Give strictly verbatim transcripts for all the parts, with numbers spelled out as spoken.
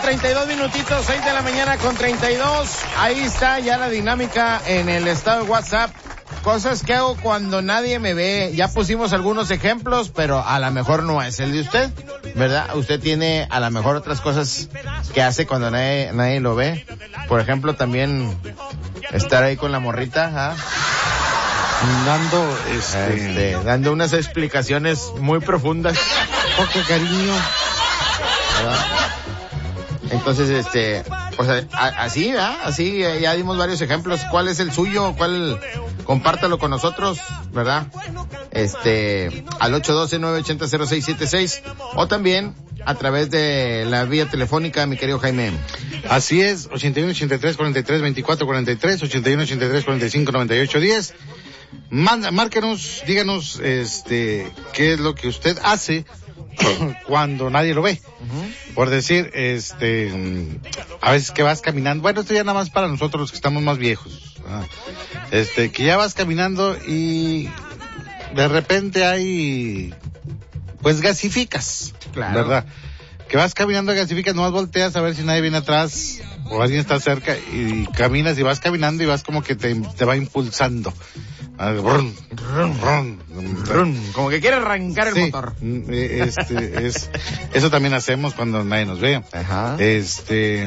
treinta y dos minutitos, seis de la mañana con treinta y dos. Ahí está ya la dinámica en el estado de WhatsApp. Cosas que hago cuando nadie me ve. Ya pusimos algunos ejemplos, pero a lo mejor no es el de usted, ¿verdad? Usted tiene a lo mejor otras cosas que hace cuando nadie, nadie lo ve. Por ejemplo, también estar ahí con la morrita, ¿ah? Dando, este... este... Dando unas explicaciones muy profundas. Poco cariño. ¿Verdad? Entonces, este, pues así, ¿verdad? Así, ya dimos varios ejemplos. ¿Cuál es el suyo? ¿Cuál? Compártalo con nosotros, ¿verdad? Este, al ocho uno dos, nueve ocho cero, cero seis siete seis, o también a través de la vía telefónica, mi querido Jaime. Así es, ochenta y uno, ochenta y tres, cuarenta y tres, veinticuatro, cuarenta y tres, ochenta y uno, ochenta y tres, cuarenta y cinco, noventa y ocho, diez. Manda, márquenos, díganos, este, qué es lo que usted hace cuando nadie lo ve. Uh-huh. Por decir, este, a veces que vas caminando, bueno, esto ya nada más para nosotros los que estamos más viejos, ¿verdad? Este, que ya vas caminando y de repente hay, pues gasificas, claro, ¿verdad? Que vas caminando y gasificas, nomás volteas a ver si nadie viene atrás o alguien está cerca y caminas y vas caminando y vas como que te, te va impulsando. Run, run, run, run, como que quiere arrancar el sí, motor. Este, es, eso también hacemos cuando nadie nos ve. Ajá. Este,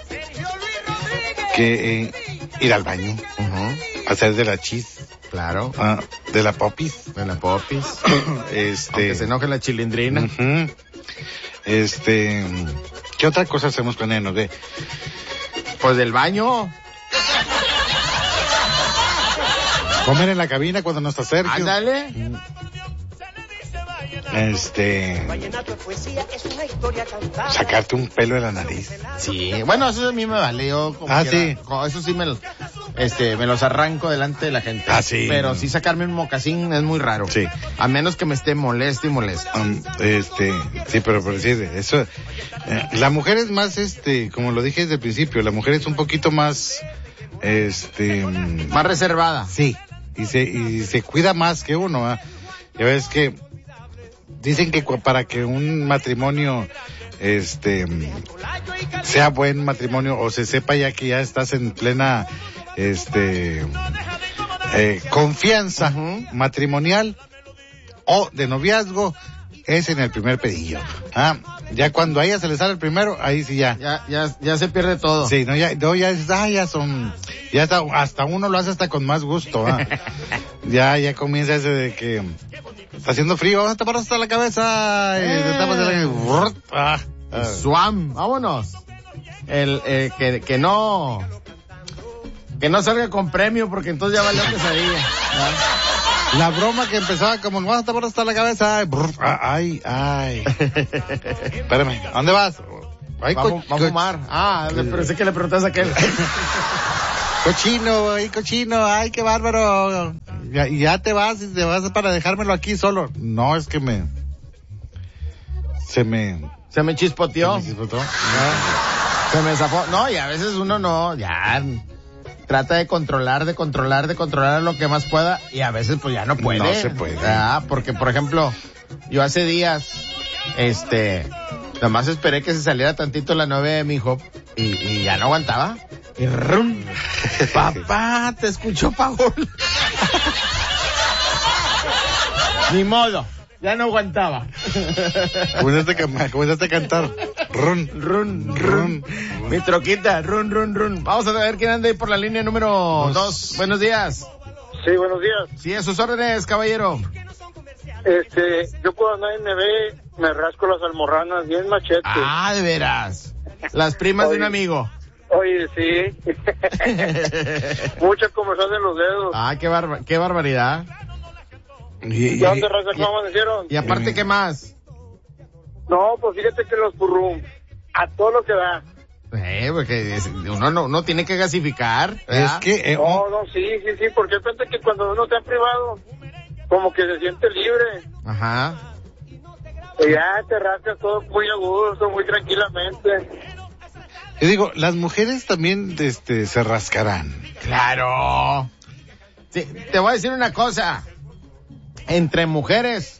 que eh, ir al baño, uh-huh, hacer de la chis. Claro. Ah, de la popis. De la popis. Este. Aunque se enoje la chilindrina. Uh-huh. Este, ¿qué otra cosa hacemos cuando nadie nos ve? Pues del baño. Comer en la cabina cuando no está cerca. Ándale. Este, sacarte un pelo de la nariz. Sí, bueno, eso a mí me vale, yo como ah, quiera, sí. Eso sí me, este, me los arranco delante de la gente. Ah, sí. Pero sí sacarme un mocasín es muy raro. Sí. A menos que me esté molesto y molesto. Um, este, sí, pero por decir, eso, eh, la mujer es más, este, como lo dije desde el principio, la mujer es un poquito más, este, más reservada. Sí. Y se, y se cuida más que uno, ¿eh? Ya ves que dicen que para que un matrimonio, este, sea buen matrimonio o se sepa ya que ya estás en plena, este, eh, confianza uh-huh. matrimonial o de noviazgo, es en el primer pedillo. Ah, ya cuando a ella se le sale el primero, ahí sí ya. Ya, ya, ya se pierde todo. Sí, no, ya, no, ya, ah, ya son, ya está, hasta uno lo hace hasta con más gusto, ¿ah? ya, ya comienza ese de que está haciendo frío, vamos a tapar hasta la cabeza, y eh. te tapas el, ah, ah. Swam, vámonos. El, eh, que, que no, que no salga con premio, porque entonces ya valió quesadilla. La broma que empezaba como, vamos a tapar hasta la cabeza, ay, ay. Espérame, ¿a dónde vas? Ay, vamos, co- vamos a fumar. Ah, le, pero sé que le preguntas a aquel. Cochino, ay, cochino, ay, qué bárbaro. Ya, ya te vas y te vas para dejármelo aquí solo. No, es que me, se me, se me chispoteó. Se me chispoteó. Ah, se me zafó. No, y a veces uno no, ya trata de controlar, de controlar, de controlar lo que más pueda, y a veces pues ya no puede. No se puede. Ah, porque por ejemplo, yo hace días, este, nada más esperé que se saliera tantito la novia de mi hijo, y, y ya no aguantaba. Y rum, papá, te escuchó Paul. Ni modo, ya no aguantaba. Comenzaste a, comenzaste a cantar. Run, run, run. Mi troquita, run, run, run. Vamos a ver quién anda ahí por la línea número dos. Buenos días. Sí, buenos días. Sí, a sus órdenes, caballero. Este, yo cuando nadie me ve, me rasco las almorranas bien machete. Ah, de veras. Las primas Oye. de un amigo. Oye, sí. Mucha comezón en los dedos. Ah, qué, barba- qué barbaridad. ¿Y, y dónde raza cómo amanecieron? Y aparte, ¿qué más? No, pues fíjate que los purrum, a todo lo que da. Eh, porque uno no, no tiene que gasificar. ¿verdad? Es que... Eh, no, no, sí, sí, sí, porque fíjate que cuando uno está privado, como que se siente libre. Ajá. Y ya te rascas todo muy a gusto, muy tranquilamente. Yo digo, las mujeres también, este, se rascarán. Claro. Sí, te voy a decir una cosa. Entre mujeres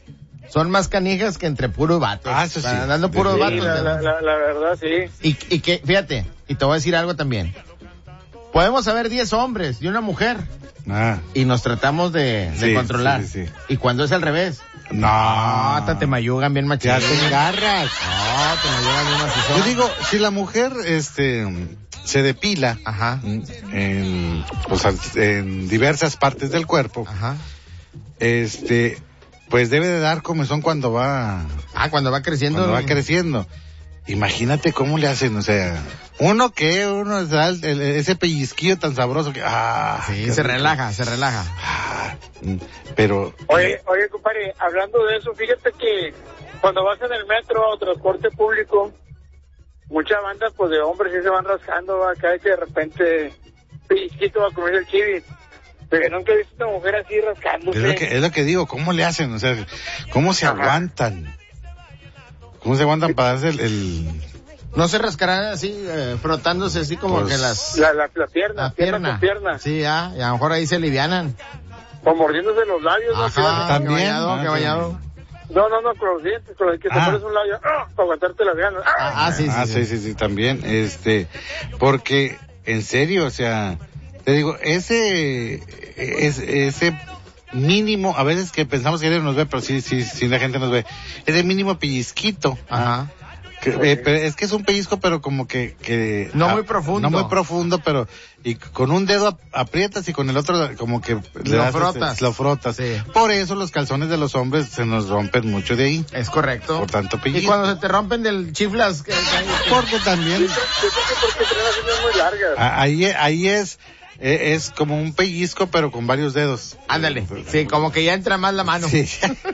son más canijas que entre puros vatos. Ah, eso sí. Están dando puros Sí, vatos. la, la, la, la verdad, sí. Y, y que, fíjate, y te voy a decir algo también. Podemos haber diez hombres y una mujer Ah. y nos tratamos de, de Sí, controlar. sí, sí, sí. Y cuando es al revés, No. hasta te mayugan bien machín. Ya te engarras. No, te mayugan bien macizo. Yo digo, si la mujer, este, se depila, Ajá, en, pues, en diversas partes del cuerpo, ajá. este, pues debe de dar comezón cuando va, Ah, cuando va creciendo. cuando va creciendo. Imagínate cómo le hacen, o sea, uno que, uno da el- el- ese pellizquillo tan sabroso que, ah. Sí, qué se rico. relaja, se relaja. Ah, mm, pero, Oye, oye, compadre, hablando de eso, fíjate que cuando vas en el metro o transporte público, muchas bandas pues de hombres sí se van rascando, va, cada vez que de repente pellizquito va a comer el chivis. Pero nunca he visto una mujer así rascándose. es lo que, es lo que digo, ¿cómo le hacen? O sea, ¿cómo se Ajá. aguantan? ¿Cómo se aguantan para darse el, el- No se rascarán así, eh, frotándose así como Pues, que las... La, la, la pierna, La pierna, pierna. con pierna. Sí, ya, y a lo mejor ahí se alivianan. O mordiéndose los labios. ¿no? Ajá, también, que bañado, ah, que bañado. No, no, no, con los dientes, con los que te Ah. pones un labio, ¡ah! Para aguantarte las ganas. ¡Ah! Ah, ah, sí, sí, ah, sí, sí, sí, también, este, porque, en serio, o sea, te digo, ese, es, ese mínimo, a veces que pensamos que nadie nos ve, pero sí, sí, sí, la gente nos ve, ese mínimo pellizquito, Ajá. que, eh, pero es que es un pellizco, pero como que, que No ah, muy profundo. no muy profundo, pero, y con un dedo ap- aprietas y con el otro como que le Lo das ese- frotas. lo frotas. Sí. Por eso los calzones de los hombres se nos rompen mucho de ahí, Es correcto. por tanto Y pellizco. cuando se te rompen del chiflas, que, que- Porque también, Yo creo que porque traen las uñas muy largas. Ah, ahí, ahí es, eh, es como un pellizco, pero con varios dedos. ándale. Sí, como que ya entra más la mano. Sí.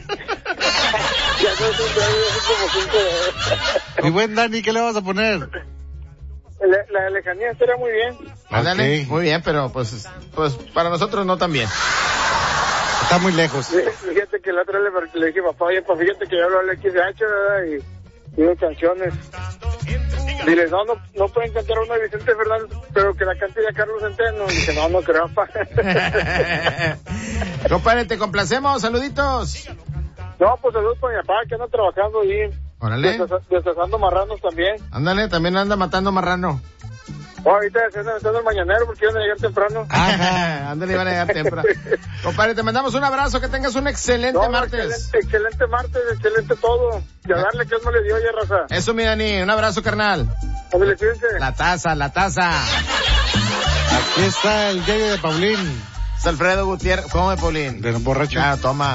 Ya no es un traje, es como cinco dedos. Mi buen Dani, ¿qué le vas a poner? La, la lejanía estaría muy bien. Ándale. Ok. Muy bien, pero pues, pues para nosotros no tan bien. Está muy lejos. Fíjate que la otra le, le dije, papá, oye, pues fíjate que yo hablo al X H, ¿verdad? Y digo canciones. Dile, no, no, no pueden cantar una de Vicente Fernández, pero que la cante ya Carlos Centeno. Dije, no, no creo, papá. Compadre, te complacemos, saluditos. No, pues saludos para mi papá, que anda trabajando ahí. Órale. Destaza- Destazando marranos también. Ándale, también anda matando marrano. Oh, ahorita se anda metiendo el mañanero porque iban a llegar temprano. Ajá, ándale, iban a llegar temprano. Compadre, te mandamos un abrazo, que tengas un excelente No, martes. Excelente, excelente martes, excelente todo. Y a darle que Dios me le dio, ya, raza. Eso, mi Dani, un abrazo, carnal. Ándale, fíjense. La taza, la taza. Aquí está el diario de Paulín, Es Alfredo Gutiérrez. ¿Cómo, Paulín? de los borrachos. Ya, toma.